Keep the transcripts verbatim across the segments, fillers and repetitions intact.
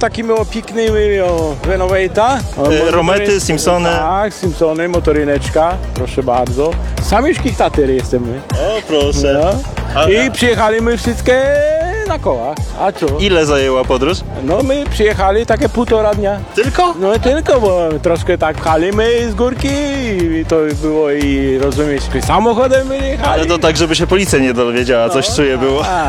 takimi o pięknymi, o Renovata. E, Romety, Simpsony. Tak, Simpsony, motoryneczka, proszę bardzo. Sami szkiktatery jesteśmy. O, proszę. No. A, I przyjechaliśmy wszystkie na kołach. A co? ile zajęła podróż? No my przyjechali takie półtora dnia. Tylko? No tylko, bo troszkę tak pchaliśmy z górki i to było i rozumiesz, samochodem my jechali. Ale to tak, żeby się policja nie dowiedziała, coś No, czuje było. A,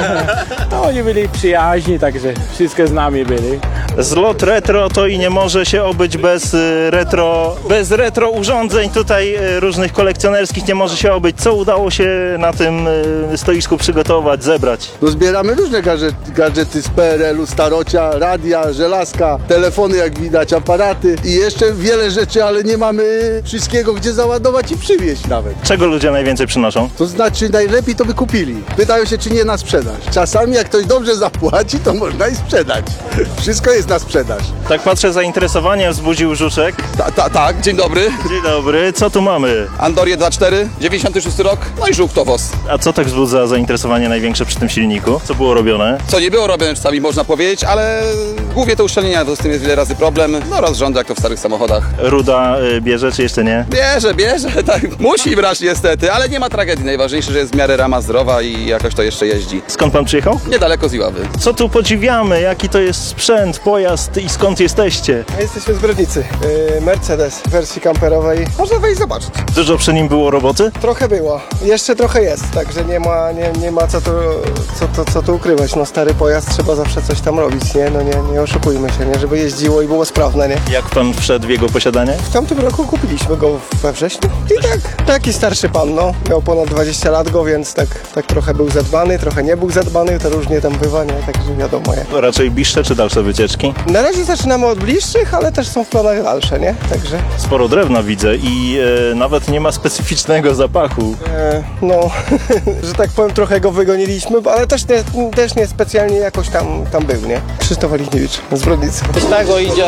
no, oni byli przyjaźni, także wszystkie z nami byli. Zlot retro to i nie może się obyć bez y, retro, bez retro urządzeń tutaj y, różnych kolekcjonerskich, nie może się obyć. Co udało się na tym y, stoisku przygotować, zebrać? No zbieramy różne gadżety, gadżety z P R L-u, starocia, radia, żelazka, telefony jak widać, aparaty i jeszcze wiele rzeczy, ale nie mamy wszystkiego gdzie załadować i przywieźć nawet. Czego ludzie najwięcej przynoszą? To znaczy najlepiej to by kupili. Pytają się czy nie na sprzedaż. Czasami jak ktoś dobrze zapłaci, to można i sprzedać. Wszystko jest na sprzedaż. Tak patrzę, zainteresowanie wzbudził Żuczek. Ta, ta, tak, dzień dobry. Dzień dobry, co tu mamy? Andorię dwa cztery, dziewięćdziesiąty szósty rok, no i żółktowóz. A co tak wzbudza zainteresowanie największe przy tym silniku? Co było robione? Co nie było robione czasami można powiedzieć, ale głównie to uszczelnienia, to z tym jest wiele razy problem. No rozrządy jak to w starych samochodach. Ruda y, bierze, czy jeszcze nie? Bierze, bierze, tak. Musi brać niestety, ale nie ma tragedii. Najważniejsze, że jest w miarę rama zdrowa i jakoś to jeszcze jeździ. Skąd pan przyjechał? Niedaleko z Iławy. Co tu podziwiamy? Jaki to jest sprzęt, pojazd i skąd jesteście? My jesteśmy z Brodnicy. Yy, Mercedes w wersji kamperowej. Można wejść zobaczyć. Dużo przy nim było roboty? Trochę było. Jeszcze trochę jest, także nie ma, nie, nie ma co, tu, co, to, co tu ukrywać. No stary pojazd trzeba zawsze coś tam robić, nie? No nie, nie oszukujmy się, nie? Żeby jeździło i było sprawne, nie? Jak pan wszedł w jego posiadanie? W tamtym roku kupiliśmy go we wrześniu i tak, taki starszy pan, no. Miał ponad dwadzieścia lat go, więc tak, tak trochę był zadbany, trochę nie był zadbany, to różnie tam bywa, nie? Także wiadomo, jak. Raczej bliższe czy dalsze wycieczki? Na razie zaczynamy od bliższych, ale też są w planach dalsze, nie? Także, Sporo drewna widzę i e, nawet nie ma specyficznego zapachu. e, no, że tak powiem, trochę go wygoniliśmy, ale też nie, też nie specjalnie jakoś tam, tam był, nie? Krzysztof Lichniewicz z Brodnicy. Z tego idzie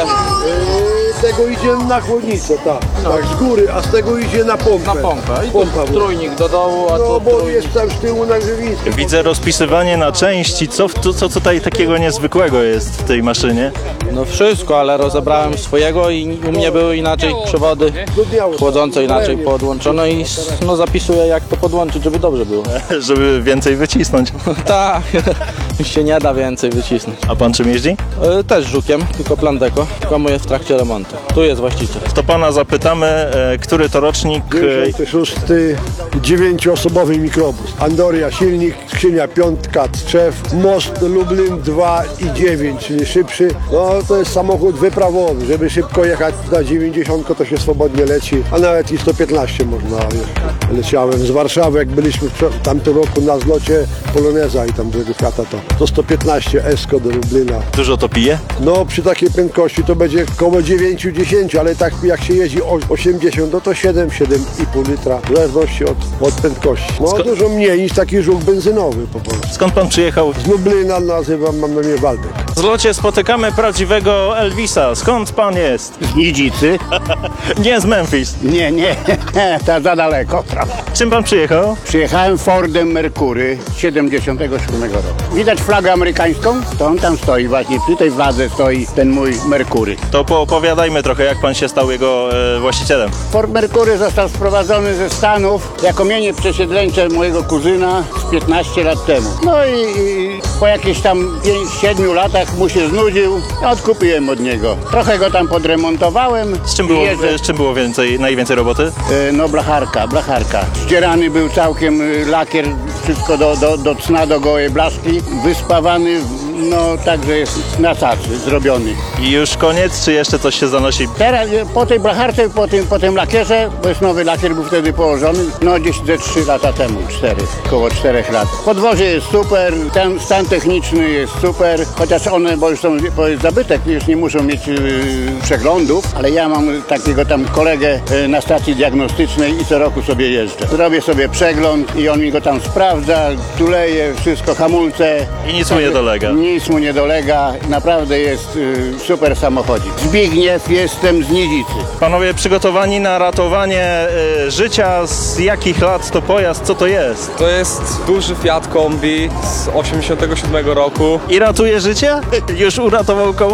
Z tego idzie na chłodnicę, tak. Tak, z góry, a z tego idzie na pompę. na pompę i Pompa, tu trójnik do dołu, a No tu bo trójnik. jest tam z tyłu na grzewisku. Widzę rozpisywanie na części. Co, w- tu- co tutaj takiego niezwykłego jest w tej maszynie? No wszystko, ale rozebrałem swojego i u mnie były inaczej przewody chłodzące, inaczej podłączone i s- no zapisuję jak to podłączyć, żeby dobrze było. Żeby więcej wycisnąć. Tak, już się nie da więcej wycisnąć. A pan czym jeździ? E, Też żukiem, tylko Plandeko, tylko mu jest w trakcie remontu. Tu jest właściciel. To pana zapytamy, e, który to rocznik. e, dziewięćdziesiąty szósty, dziewięcioosobowy mikrobus. Andoria, silnik, skrzynia piątka, trzew, most Lublin dwa i dziewięć, czyli szybszy. No to jest samochód wyprawowy, żeby szybko jechać na dziewięćdziesiątkę to się swobodnie leci, a nawet i sto piętnaście można. Leciałem z Warszawy, jak byliśmy w tamtym roku na zlocie Poloneza i tam do świata to, to sto piętnaście Esko do Lublina. Dużo to pije? No przy takiej prędkości to będzie około dziewięć dziesięć, ale tak jak się jeździ o- osiemdziesiąt, no to siedem, siedem i pół litra, w zależności od, od prędkości. No Sko- dużo mniej niż taki żółk benzynowy po prostu. Skąd pan przyjechał? Z Lublina nazywam, mam na imię Waldek. W zlocie spotykamy prawdziwego Elvisa. Skąd pan jest? Z Nidzicy? Nie z Memphis. Nie, nie, to za daleko. Czym pan przyjechał? Przyjechałem Fordem Mercury z siedemdziesiątego siódmego roku. Widać flagę amerykańską? To on tam stoi właśnie, przy tej fladze stoi ten mój Mercury. To poopowiadajmy trochę, jak pan się stał jego e, właścicielem. Ford Mercury został sprowadzony ze Stanów jako mienie przesiedleńcze mojego kuzyna z piętnaście lat temu. No i, i po jakichś tam pięciu siedmiu latach mu się znudził, odkupiłem od niego. Trochę go tam podremontowałem. Z czym było, Jeżdżę- e, z czym było więcej, najwięcej roboty? E, No blacharka, blacharka. Ścierany był całkiem y, lakier, wszystko do, do, do cna, do gołej blaszki. Wyspawany, no także jest na cacy zrobiony. I już koniec, czy jeszcze coś się zanosi? Teraz y, po tej blacharce, po tym, po tym lakierze, bo jest nowy lakier, był wtedy położony, no gdzieś ze trzy lata temu, cztery, około czterech lat. Podwozie jest super, ten stan techniczny jest super, chociaż one, bo już są, bo jest zabytek, już nie muszą mieć y, przeglądów, ale ja mam takiego tam kolegę y, na stacji diagnostycznej i co roku sobie jeżdżę. Zrobię sobie przegląd i on mi go tam sprawdza, tuleje, wszystko, hamulce. I nic mu nie dolega. Nic mu nie dolega, naprawdę jest y, super samochodzik. Zbigniew, jestem z Nidzicy. Panowie przygotowani na ratowanie e, życia, z jakich lat to pojazd, co to jest? To jest duży Fiat Kombi z osiemdziesiątego siódmego roku. I ratuje życie? Już uratował komuś?